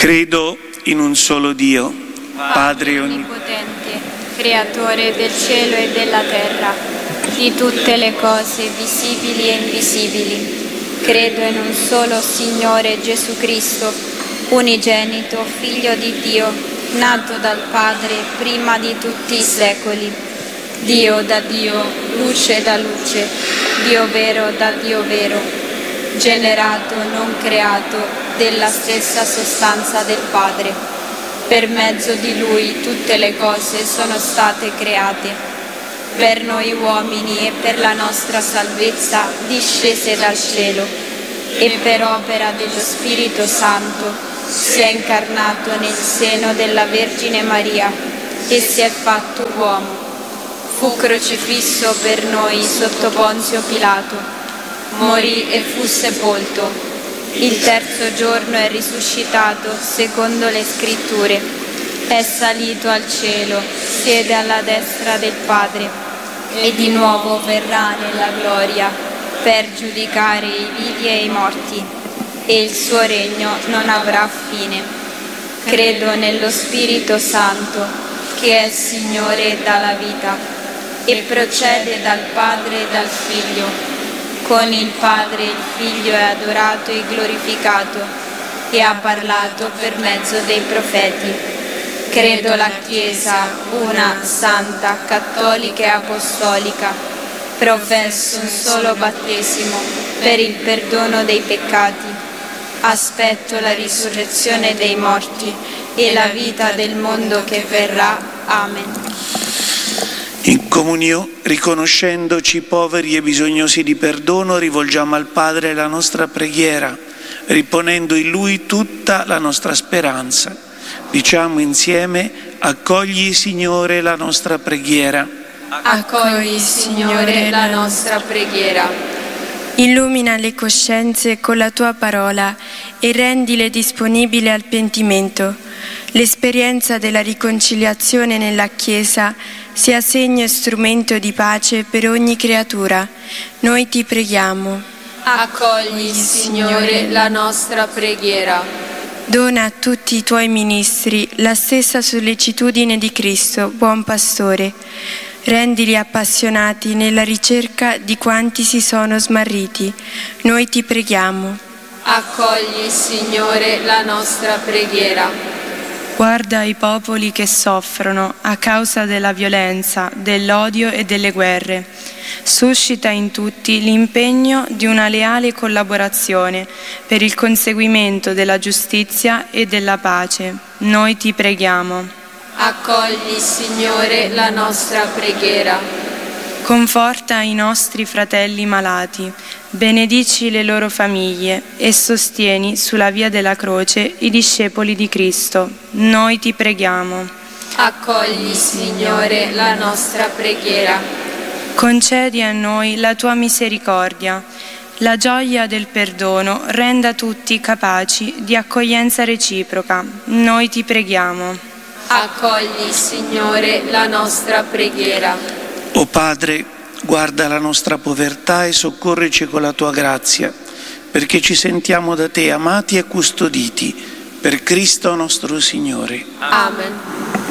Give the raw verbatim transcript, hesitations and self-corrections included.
Credo in un solo Dio, Padre onnipotente, creatore del cielo e della terra, di tutte le cose visibili e invisibili. Credo in un solo Signore Gesù Cristo, unigenito, Figlio di Dio, nato dal Padre prima di tutti i secoli. Dio da Dio, luce da luce, Dio vero da Dio vero, generato, non creato, della stessa sostanza del Padre. Per mezzo di Lui tutte le cose sono state create. Per noi uomini e per la nostra salvezza discese dal cielo, e per opera dello Spirito Santo si è incarnato nel seno della Vergine Maria e si è fatto uomo. Fu crocifisso per noi sotto Ponzio Pilato, morì e fu sepolto. Il terzo giorno è risuscitato secondo le Scritture, è salito al cielo, siede alla destra del Padre e di nuovo verrà nella gloria per giudicare i vivi e i morti, e il suo regno non avrà fine. Credo nello Spirito Santo, che è Signore e dà la vita, e procede dal Padre e dal Figlio. Con il Padre il Figlio è adorato e glorificato e ha parlato per mezzo dei profeti. Credo la Chiesa, una, santa, cattolica e apostolica. Professo un solo battesimo per il perdono dei peccati. Aspetto la risurrezione dei morti e la vita del mondo che verrà. Amen. In comunione, riconoscendoci poveri e bisognosi di perdono, rivolgiamo al Padre la nostra preghiera, riponendo in Lui tutta la nostra speranza. Diciamo insieme: accogli, Signore, la nostra preghiera. Accogli, Signore, la nostra preghiera. Illumina le coscienze con la tua parola e rendile disponibili al pentimento. L'esperienza della riconciliazione nella Chiesa sia segno e strumento di pace per ogni creatura. Noi ti preghiamo. Accogli, Signore, la nostra preghiera. Dona a tutti i tuoi ministri la stessa sollecitudine di Cristo, buon pastore. Rendili appassionati nella ricerca di quanti si sono smarriti. Noi ti preghiamo. Accogli, Signore, la nostra preghiera. Guarda i popoli che soffrono a causa della violenza, dell'odio e delle guerre. Suscita in tutti l'impegno di una leale collaborazione per il conseguimento della giustizia e della pace. Noi ti preghiamo. Accogli, Signore, la nostra preghiera. Conforta i nostri fratelli malati, benedici le loro famiglie e sostieni sulla via della croce i discepoli di Cristo. Noi ti preghiamo. Accogli, Signore, la nostra preghiera. Concedi a noi la tua misericordia. La gioia del perdono renda tutti capaci di accoglienza reciproca. Noi ti preghiamo. Accogli, Signore, la nostra preghiera. O Padre, guarda la nostra povertà e soccorrici con la tua grazia, perché ci sentiamo da te amati e custoditi, per Cristo nostro Signore. Amen.